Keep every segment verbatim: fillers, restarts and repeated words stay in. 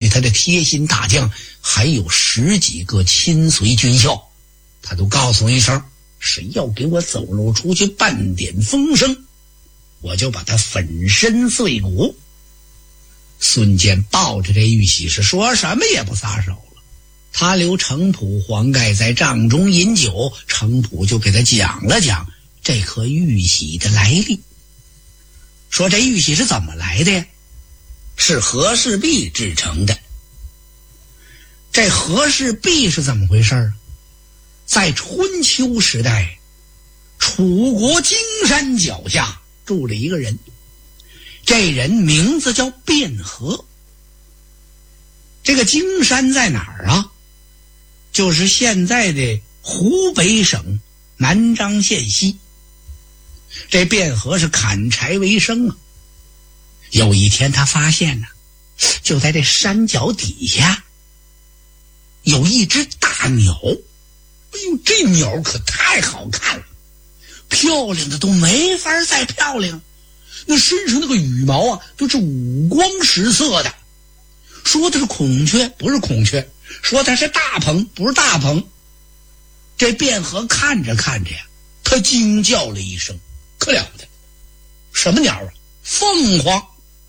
他的贴心大将还有十几个亲随军校，他都告诉一声，谁要给我走漏出去半点风声，我就把他粉身碎骨。孙坚抱着这玉玺是说什么也不撒手了。他留程普、黄盖在帐中饮酒，程普就给他讲了讲这颗玉玺的来历，说这玉玺是怎么来的呀？是和氏璧制成的。这和氏璧是怎么回事啊？在春秋时代，楚国荆山脚下住着一个人，这人名字叫卞和。这个荆山在哪儿啊？就是现在的湖北省南漳县西。这卞和是砍柴为生啊。有一天他发现呢、啊，就在这山脚底下有一只大鸟。哎呦，这鸟可太好看了，漂亮的都没法再漂亮，那身上那个羽毛啊都是五光十色的。说的是孔雀，不是孔雀；说它是大鹏，不是大鹏。这卞和看着看着呀，他惊叫了一声，可了不得，什么鸟啊？凤凰。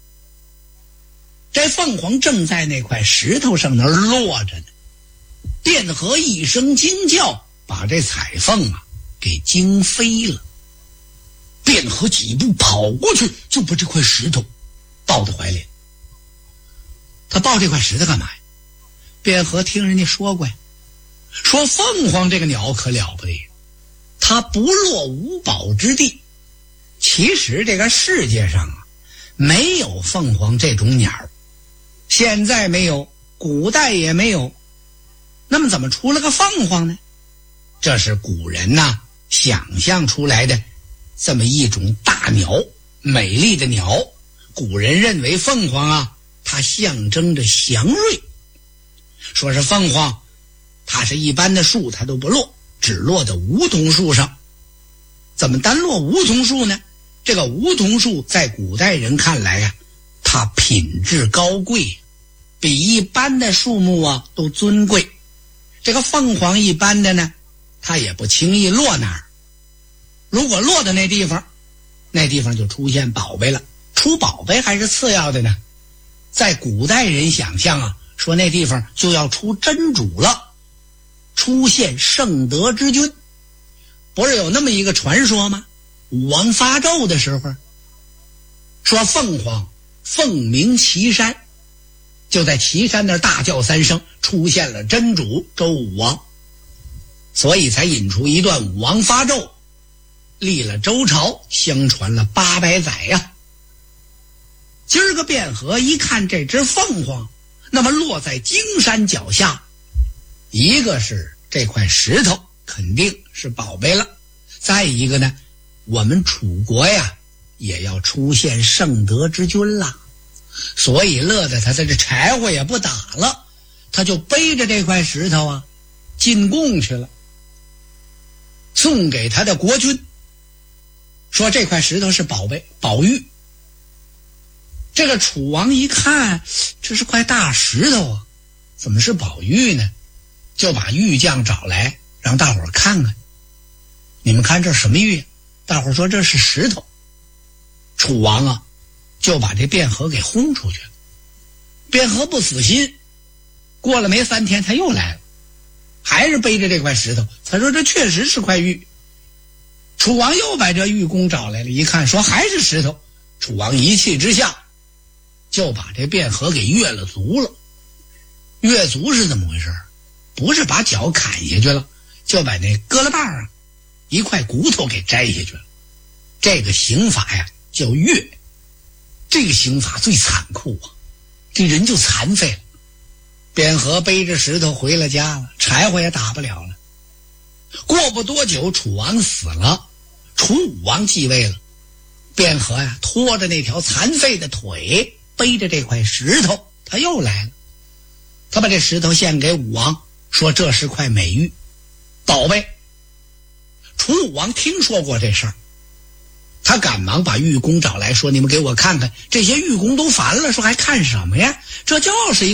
这凤凰正在那块石头上那儿落着呢。卞和一声惊叫，把这彩凤啊给惊飞了。卞和几步跑过去，就把这块石头抱在怀里。他抱这块石头干嘛呀？卞和听人家说过呀，说凤凰这个鸟可了不得，它不落无宝之地。其实这个世界上啊，没有凤凰这种鸟，现在没有，古代也没有。那么怎么出了个凤凰呢？这是古人呐、啊、想象出来的这么一种大鸟，美丽的鸟。古人认为凤凰啊，它象征着祥瑞。说是凤凰，它是一般的树它都不落，只落在梧桐树上。怎么单落梧桐树呢？这个梧桐树在古代人看来啊，它品质高贵，比一般的树木啊都尊贵。这个凤凰一般的呢，它也不轻易落那儿。如果落的那地方，那地方就出现宝贝了。出宝贝还是次要的呢，在古代人想象啊，说那地方就要出真主了，出现圣德之君。不是有那么一个传说吗？武王发纣的时候，说凤凰凤鸣岐山，就在岐山那儿大叫三声，出现了真主周武王，所以才引出一段武王发纣，立了周朝，相传了八百载呀、啊。今儿个卞和一看这只凤凰，那么落在荆山脚下，一个是这块石头肯定是宝贝了，再一个呢，我们楚国呀也要出现圣德之君了，所以乐得他的这柴火也不打了，他就背着这块石头啊进贡去了，送给他的国君，说这块石头是宝贝宝玉。这个楚王一看，这是块大石头啊，怎么是宝玉呢？就把玉匠找来，让大伙儿看看，你们看这什么玉？大伙儿说这是石头。楚王啊就把这卞和给轰出去了。卞和不死心，过了没三天他又来了，还是背着这块石头。他说这确实是块玉。楚王又把这玉工找来了，一看说还是石头。楚王一气之下就把这卞和给越了族了。越族是怎么回事？不是把脚砍下去了，就把那胳肋棒啊一块骨头给摘下去了。这个刑法呀叫越，这个刑法最残酷啊，这人就残废了。卞和背着石头回了家了，柴火也打不了了。过不多久楚王死了，楚武王继位了。卞和呀拖着那条残废的腿，背着这块石头，他又来了。他把这石头献给武王，说这是块美玉宝贝。楚武王听说过这事儿，他赶忙把玉工找来，说你们给我看看。这些玉工都烦了，说还看什么呀，这就是一块大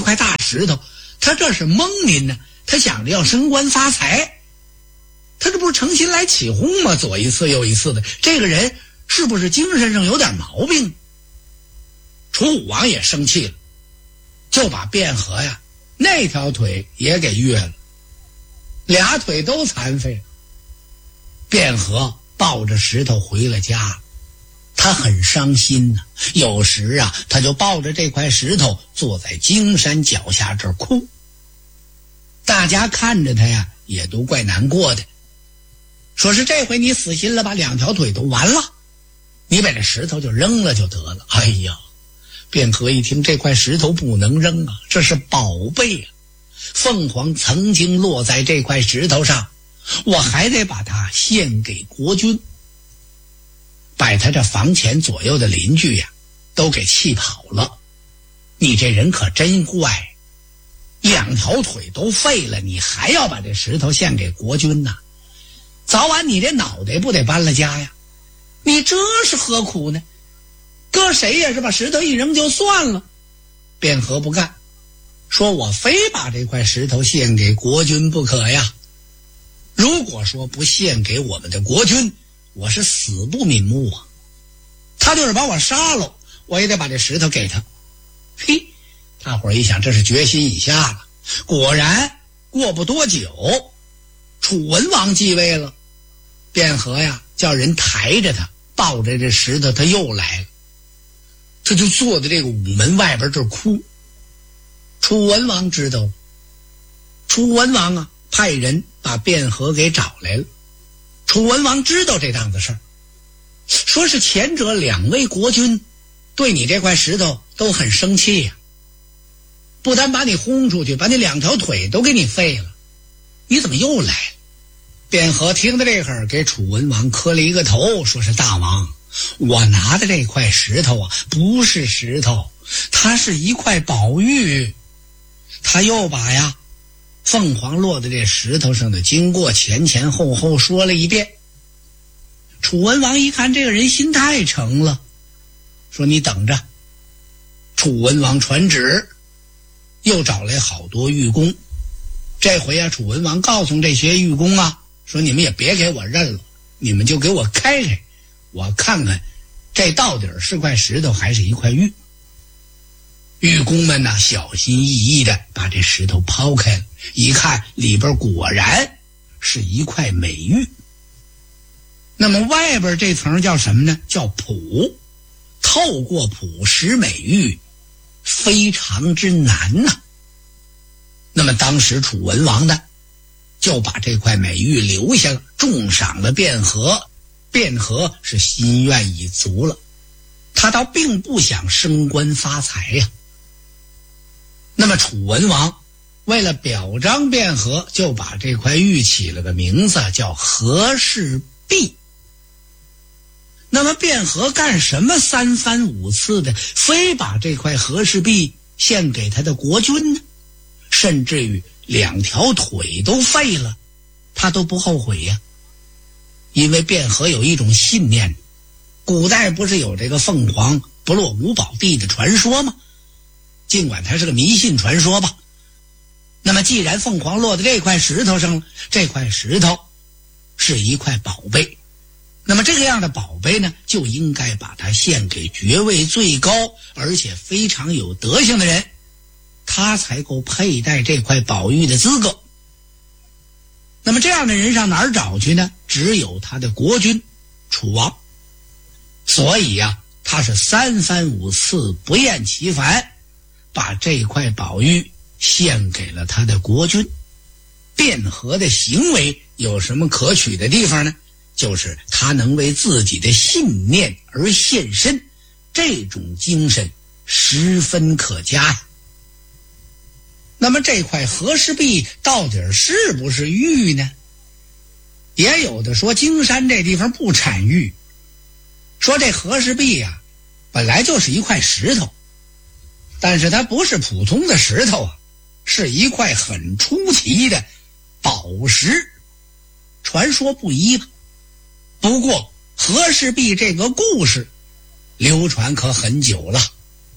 石头，他这是蒙您呢，他想着要升官发财，他这不是诚心来起哄吗？左一次右一次的，这个人是不是精神上有点毛病？楚武王也生气了，就把卞和呀那条腿也给越了，俩腿都残废了。卞和抱着石头回了家了，他很伤心呐、啊。有时啊，他就抱着这块石头坐在荆山脚下这儿哭。大家看着他呀，也都怪难过的，说是这回你死心了吧，两条腿都完了，你把这石头就扔了就得了。哎呀，卞和一听这块石头不能扔啊，这是宝贝啊，凤凰曾经落在这块石头上，我还得把它献给国君。把他这房前左右的邻居呀都给气跑了。你这人可真怪，两条腿都废了，你还要把这石头献给国君呐？早晚你这脑袋不得搬了家呀？你这是何苦呢？搁谁也是把石头一扔就算了。卞和不干，说我非把这块石头献给国君不可呀。如果说不献给我们的国君，我是死不瞑目啊！他就是把我杀了，我也得把这石头给他。嘿，大伙儿一想，这是决心已下了。果然，过不多久，楚文王继位了。卞和呀，叫人抬着他，抱着这石头，他又来了。他就坐在这个午门外边这儿哭。楚文王知道了，楚文王啊，派人把卞和给找来了。楚文王知道这档子事儿，说是前者两位国君对你这块石头都很生气呀、啊，不但把你轰出去，把你两条腿都给你废了，你怎么又来了？卞和听到这会儿，给楚文王磕了一个头，说是大王，我拿的这块石头啊，不是石头，它是一块宝玉。他又把呀凤凰落在这石头上的经过前前后后说了一遍。楚文王一看这个人心太诚了，说你等着。楚文王传旨，又找来好多御工。这回啊，楚文王告诉这些御工啊，说你们也别给我认了，你们就给我开开，我看看这到底是块石头还是一块玉。御工们呢，小心翼翼的把这石头抛开了，一看里边果然是一块美玉。那么外边这层叫什么呢？叫璞。透过璞识美玉，非常之难呐、啊。那么当时楚文王呢，就把这块美玉留下了，重赏了卞和。卞和是心愿已足了，他倒并不想升官发财呀、啊。那么楚文王为了表彰卞和，就把这块玉起了个名字，叫和氏璧。那么卞和干什么三番五次的非把这块和氏璧献给他的国君呢？甚至于两条腿都废了，他都不后悔呀。因为卞和有一种信念，古代不是有这个凤凰不落五宝地的传说吗？尽管它是个迷信传说吧，那么既然凤凰落在这块石头上了，这块石头是一块宝贝，那么这个样的宝贝呢，就应该把它献给爵位最高而且非常有德行的人，他才够佩戴这块宝玉的资格。那么这样的人上哪儿找去呢？只有他的国君楚王。所以呀、啊，他是三番五次不厌其烦，把这块宝玉献给了他的国君。卞和的行为有什么可取的地方呢？就是他能为自己的信念而献身，这种精神十分可嘉呀。那么这块和氏璧到底是不是玉呢？也有的说荆山这地方不产玉，说这和氏璧啊本来就是一块石头，但是它不是普通的石头啊，是一块很出奇的宝石。传说不一吧，不过和氏璧这个故事流传可很久了，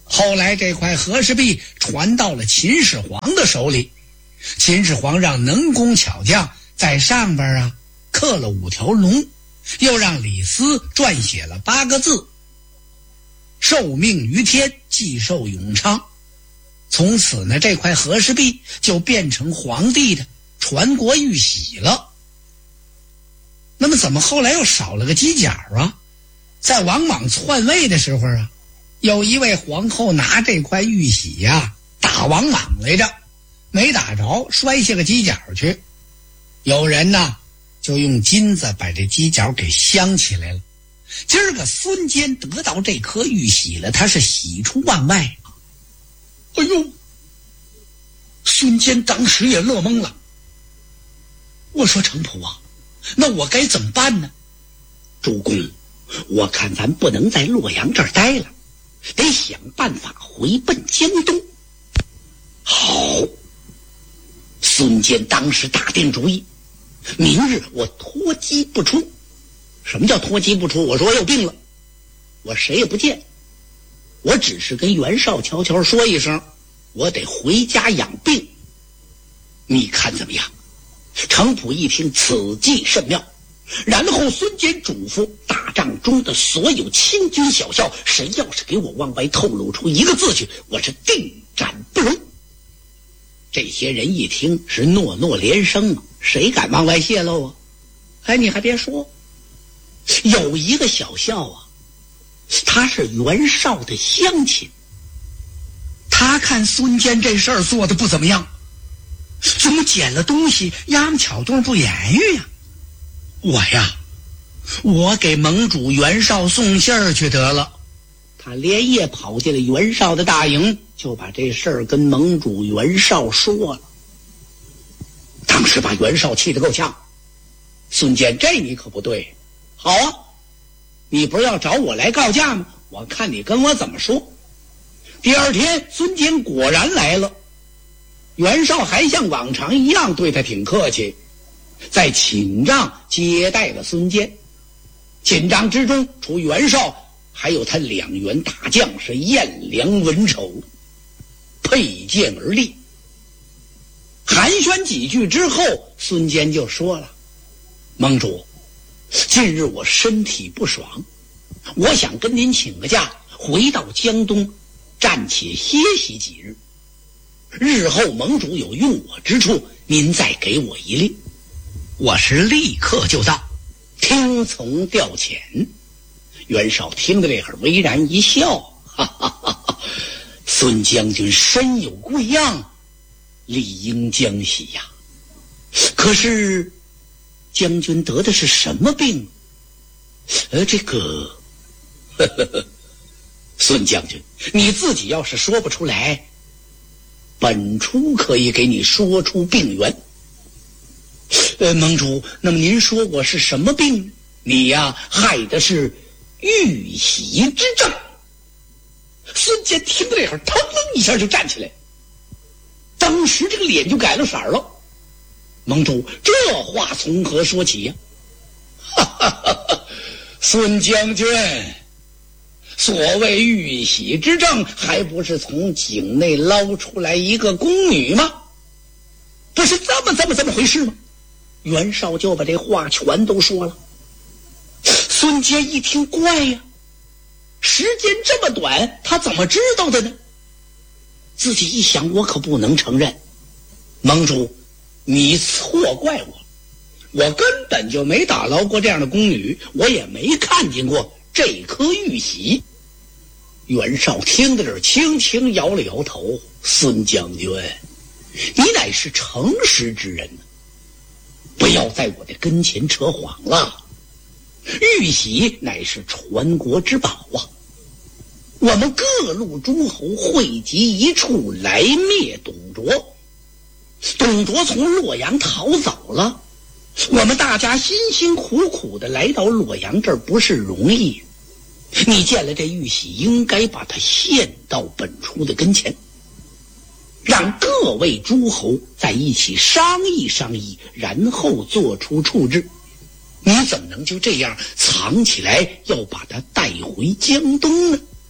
后来这块和氏璧传到了秦始皇的手里，秦始皇让能工巧匠在上边啊刻了五条龙，又让李斯撰写了八个字：受命于天，既寿永昌。从此呢，这块和氏璧就变成皇帝的传国玉玺了。那么怎么后来又少了个犄角啊？在王莽篡位的时候啊，有一位皇后拿这块玉玺呀、啊、打王莽来着，没打着，摔下个犄角去。有人呢就用金子把这犄角给镶起来了。今儿个孙坚得到这颗玉玺了，他是喜出望外。哎呦，孙坚当时也乐懵了。我说程普啊，那我该怎么办呢？主公，我看咱不能在洛阳这儿待了，得想办法回奔江东。好，孙坚当时打定主意，明日我脱机不出。什么叫脱机不出？我说我有病了，我谁也不见，我只是跟袁绍悄悄说一声，我得回家养病。你看怎么样？程普一听，此计甚妙。然后孙坚嘱咐大帐中的所有亲军小校，谁要是给我往外透露出一个字去，我是定斩不容。这些人一听是诺诺连声啊，谁敢往外泄露啊？哎，你还别说，有一个小校啊，他是袁绍的乡亲，他看孙坚这事儿做的不怎么样，怎么捡了东西丫么巧动不言语呀？我呀，我给盟主袁绍送信儿去得了。他连夜跑进了袁绍的大营，就把这事儿跟盟主袁绍说了。当时把袁绍气得够呛。孙坚，这你可不对。好啊，你不是要找我来告假吗？我看你跟我怎么说。第二天孙坚果然来了，袁绍还像往常一样对他挺客气，在寝帐接待了孙坚。寝帐之中除袁绍，还有他两员大将是颜良文丑，佩剑而立。寒暄几句之后，孙坚就说了：盟主，近日我身体不爽，我想跟您请个假，回到江东暂且歇息几日，日后盟主有用我之处，您再给我一令。我是立刻就到，听从调遣。袁绍听得这会儿微然一笑，哈哈哈哈，孙将军身有贵样，理应将息呀。可是将军得的是什么病？呃，这个呵呵呵，孙将军，你自己要是说不出来，本初可以给你说出病源。呃，盟主，那么您说我是什么病呢？你呀，害的是玉玺之症。孙坚听到这会儿，腾楞一下就站起来，当时这个脸就改了色了。盟主，这话从何说起呀？哈哈哈哈，孙将军，所谓玉玺之症，还不是从井内捞出来一个宫女吗？不是这么这么这么回事吗？袁绍就把这话全都说了。孙坚一听，怪呀，时间这么短，他怎么知道的呢？自己一想，我可不能承认。盟主，你错怪我，我根本就没打捞过这样的宫女，我也没看见过这颗玉玺。袁绍听到这儿，轻轻摇了摇头。孙将军，你乃是诚实之人，不要在我的跟前扯谎了。玉玺乃是传国之宝啊，我们各路诸侯汇集一处来灭董卓。董卓从洛阳逃走了，我们大家辛辛苦苦的来到洛阳这儿不是容易，你见了这玉玺，应该把它献到本初的跟前，让各位诸侯在一起商议商议，然后做出处置。你怎么能就这样藏起来，要把它带回江东呢？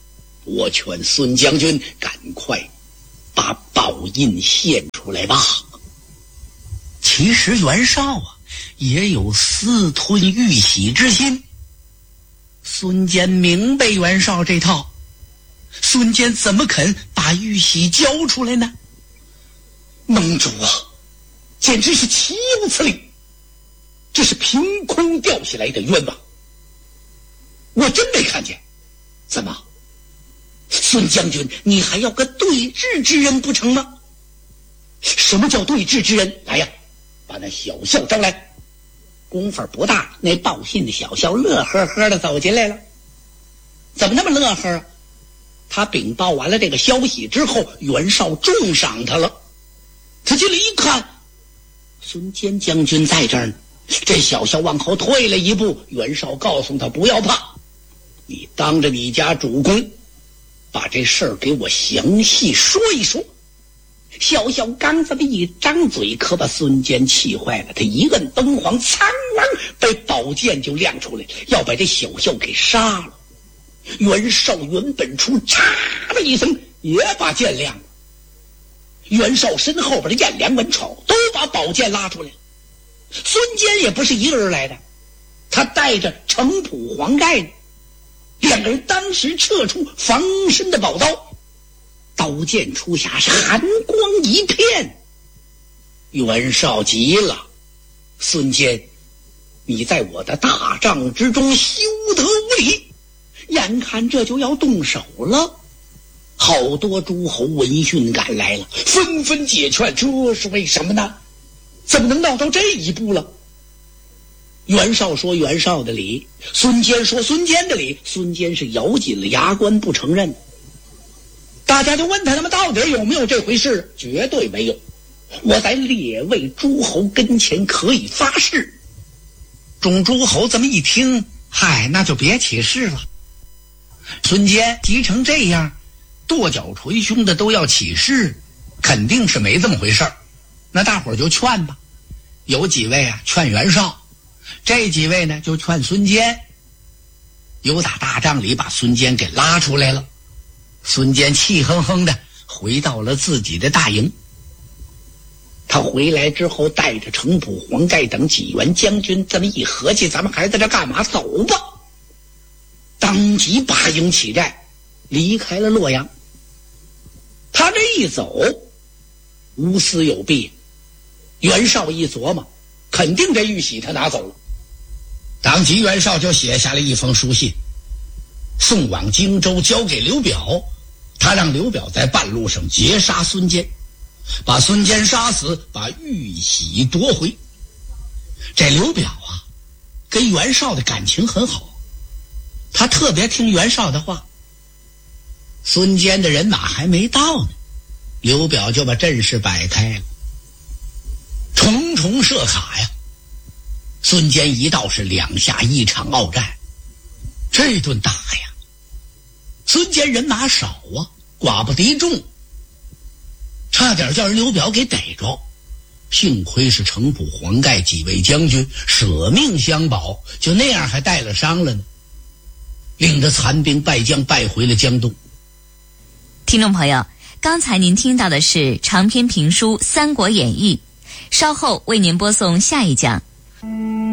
我劝孙将军赶快把宝印献出来吧。其实袁绍啊也有私吞玉玺之心。孙坚明白袁绍这套，孙坚怎么肯把玉玺交出来呢？盟主啊，简直是岂有此理！这是凭空掉下来的冤枉，我真没看见。怎么，孙将军，你还要个对峙之人不成吗？什么叫对峙之人？来呀，把那小校招来。功夫不大，那报信的小校乐呵呵的走进来了。怎么那么乐呵啊？他禀报完了这个消息之后，袁绍重赏他了。他进来一看，孙坚将军在这儿呢。这小校往后退了一步，袁绍告诉他不要怕，你当着你家主公把这事儿给我详细说一说。小校刚这么一张嘴，可把孙坚气坏了。他一摁灯簧，苍啷被宝剑就亮出来，要把这小校给杀了。袁绍袁本初嚓的一声也把剑亮了。袁绍身后边的颜良、文丑都把宝剑拉出来了。孙坚也不是一个人来的，他带着程普、黄盖呢。两个人当时撤出防身的宝刀，刀剑出匣，是寒光一片。袁绍急了，孙坚，你在我的大帐之中休得无礼，眼看这就要动手了。好多诸侯闻讯赶来了，纷纷解劝，这是为什么呢？怎么能闹到这一步了？袁绍说袁绍的理，孙坚说孙坚的理，孙坚是咬紧了牙关不承认。大家就问他，他们到底有没有这回事？绝对没有，我在列位诸侯跟前可以发誓。众诸侯这么一听，嗨，那就别起誓了。孙坚急成这样，跺脚捶胸的都要起誓，肯定是没这么回事儿。那大伙儿就劝吧，有几位啊劝袁绍，这几位呢就劝孙坚。有打大帐里把孙坚给拉出来了。孙坚气哼哼的回到了自己的大营。他回来之后，带着程普、黄盖等几员将军，这么一合计，咱们还在这干嘛？走吧！当即拔营起寨，离开了洛阳。他这一走，无私有弊。袁绍一琢磨，肯定这玉玺他拿走了。当即袁绍就写下了一封书信，送往荆州，交给刘表。他让刘表在半路上截杀孙坚，把孙坚杀死，把玉玺夺回。这刘表啊，跟袁绍的感情很好，他特别听袁绍的话。孙坚的人马还没到呢，刘表就把阵势摆开了，重重设卡呀。孙坚一到是两下一场鏖战，这顿打呀，孙坚人马少啊，寡不敌众，差点叫人刘表给逮着。幸亏是程普、黄盖几位将军舍命相保，就那样还带了伤了呢，领着残兵败将败回了江东。 听众朋友，刚才您听到的是长篇评书《三国演义》，稍后为您播送下一讲。